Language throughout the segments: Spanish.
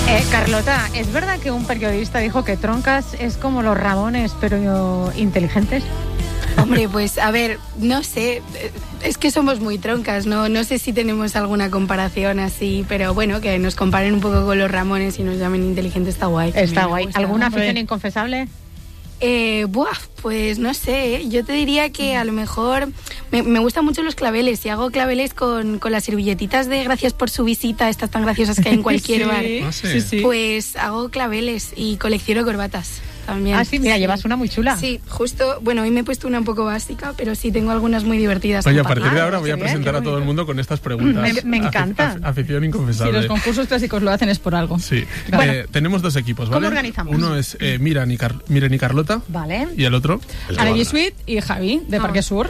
Carlota, ¿es verdad que un periodista dijo que Troncas es como los Ramones, pero inteligentes? Hombre, pues a ver, no sé, es que somos muy troncas, no sé si tenemos alguna comparación así, pero bueno, que nos comparen un poco con los Ramones y nos llamen inteligentes está guay. Está guay. ¿Alguna afición inconfesable? Pues no sé, yo te diría que a lo mejor me gustan mucho los claveles y hago claveles con las servilletitas de gracias por su visita, estas tan graciosas que hay en cualquier bar. Sí. Pues hago claveles y colecciono corbatas también. Ah, sí, mira, llevas una muy chula. Sí, justo, bueno, hoy me he puesto una un poco básica, pero sí tengo algunas muy divertidas. Oye, a partir de ahora voy a presentar a todo el mundo con estas preguntas. Me encanta. Afición inconfesable. Si los concursos clásicos lo hacen es por algo. Sí. Bueno, tenemos dos equipos, ¿vale? ¿cómo organizamos? Uno es Miren y Carlota. Vale. Y el otro... Alevi Sweet y Javi, de Parque Sur.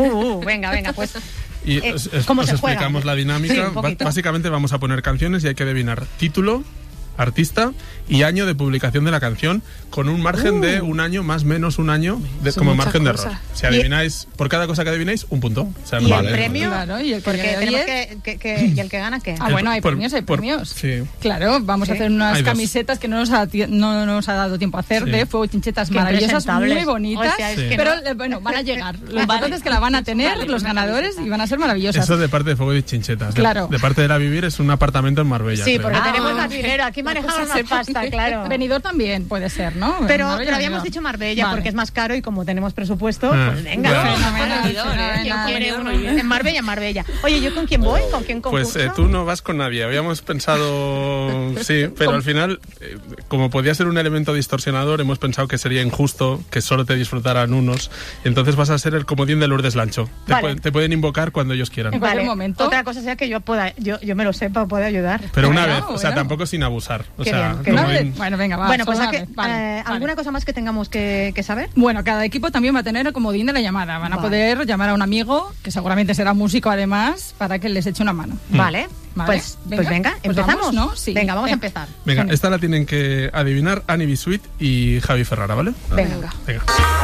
Venga, pues... Y ¿cómo os se juega? explicamos la dinámica. Sí, un poquito. Básicamente vamos a poner canciones y hay que adivinar título, artista y año de publicación de la canción, con un margen de un año, más menos un año, como margen de error. Si adivináis, por cada cosa que adivináis, un punto. O sea, ¿Y no el vale. premio? Claro, y el que Porque gana tenemos 10. ¿Y el que gana qué? Ah, bueno, hay premios. Sí. Claro, vamos a hacer unas Hay dos. camisetas que no nos ha dado tiempo a hacer, Sí. de fuego chinchetas Qué maravillosas, presentables. muy bonitas, O sea, es Sí. que pero no- bueno, van a llegar. Lo importante es que la van a tener los ganadores y van a ser maravillosas. Eso de parte de Fuego y Chinchetas. Claro. De parte de La Vivir es un apartamento en Marbella. Sí, creo. porque tenemos más dinero. Aquí manejamos más pasta, claro. Benidorm también puede ser, ¿no? Pero Marbella, habíamos Benidorm. dicho Marbella Vale. porque es más caro y como tenemos presupuesto, Ah, pues venga. claro. Fenomenal. ¿Quién quiere uno? En Marbella. Oye, ¿yo con quién voy? ¿Con quién concurso? Pues tú no vas con nadie. Habíamos pensado, sí, pero al final, como podía ser un elemento distorsionador, hemos pensado que sería injusto que solo te disfrutaran unos. Y entonces vas a ser el comodín de Lourdes Lancho. Vale. Te pueden invocar cuando ellos quieran. En cualquier momento. Otra cosa sea que yo me lo sepa, pueda ayudar. Pero una Bueno, vez, o sea, bueno. tampoco sin abusar. O Qué sea, bien, qué Una comodín- vez. Bueno, venga, va. Bueno, pues solo ¿a qué- una vez. Vale, ¿alguna vale. cosa más que tengamos que saber? Bueno, cada equipo también va a tener el comodín de la llamada. Van a Vale. poder llamar a un amigo, que seguramente será músico además, para que les eche una mano. Vale. Vale. Pues venga, Pues empezamos. vamos, ¿no? Sí. Venga, vamos a empezar. Venga, esta la tienen que adivinar Annie Bisuit y Javi Ferrara, ¿vale? Venga. Venga.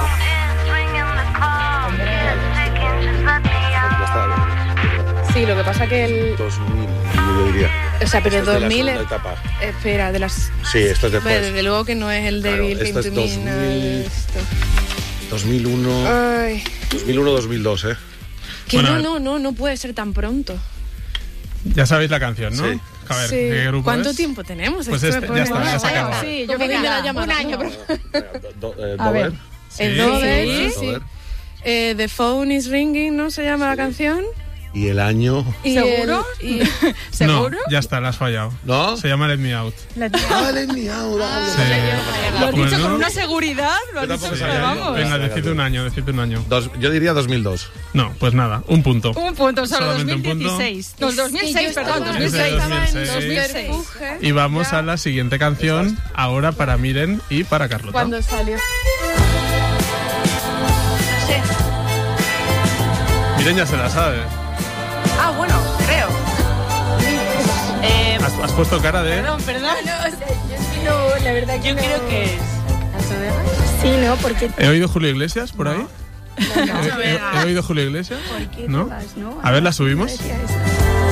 Sí, lo que pasa que el... 2000, yo diría. O sea, pero Esta es de la 2000... segunda etapa. Espera, de las... Sí, esto es después. Desde luego que no es el Claro, débil esto es Came to Me, 2000. nada de esto. 2001, Ay, 2001-2002, ¿eh? que Bueno, no puede ser tan pronto. Ya sabéis la canción, ¿no? Sí. A ver, Sí. ¿qué grupo ¿Cuánto es? tiempo tenemos? Pues Es que este, me ya pone está, ya mal. se acabó. Sí, ¿Cómo yo que creo la que llamada? un año. A ver. Dover. El Sí. Dover, Sí. sí. Dover. The Phone is Ringing, ¿no? Se llama la canción. Y el año... Y ¿Seguro? ¿Seguro? No, ya está, la has fallado. ¿No? Se llama Let Me Out. Ah, let me out, dale. Sí. Lo has dicho Bueno, con una seguridad, lo has Yo dicho, tampoco pero sabía. vamos. Venga, decid un año. Yo diría 2002. No, pues nada, un punto. Un punto, solo Solamente un punto. 2016. No, 2006, yo perdón, estaba- 2006. Estaba en 2006. Refugio. Y vamos a la siguiente canción, ahora para Miren y para Carlota. Cuando salió. Miren ya se la sabe. Ah, bueno, creo. Has puesto cara de... Perdón. No, la verdad que Yo no. creo que es... Sí, ¿no? Porque... ¿He oído Julio Iglesias por ahí? ¿He oído Julio Iglesias? ¿No? A ver, ¿la subimos? Decía eso.